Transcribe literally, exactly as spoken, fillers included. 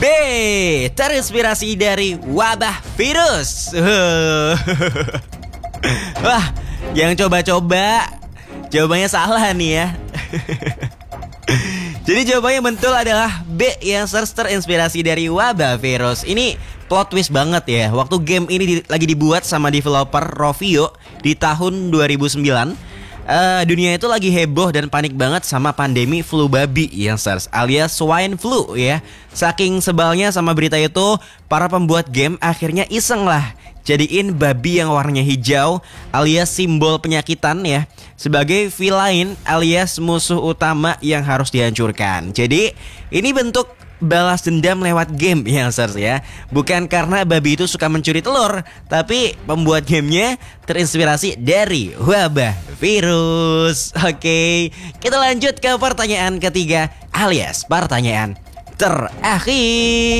B. Terinspirasi dari wabah virus. Wah, yang coba-coba jawabannya salah nih ya. Jadi jawabannya betul adalah B, yang search terinspirasi dari wabah virus. Ini plot twist banget ya. Waktu game ini di, lagi dibuat sama developer Rovio di tahun dua ribu sembilan, uh, dunia itu lagi heboh dan panik banget sama pandemi flu babi yang SARS alias swine flu ya. Saking sebalnya sama berita itu, para pembuat game akhirnya iseng lah jadiin babi yang warnanya hijau alias simbol penyakitan ya sebagai villain alias musuh utama yang harus dihancurkan. Jadi ini bentuk balas dendam lewat game ya SARS ya. Bukan karena babi itu suka mencuri telur, tapi pembuat gamenya terinspirasi dari wabah virus. Oke, kita lanjut ke pertanyaan ketiga alias pertanyaan terakhir.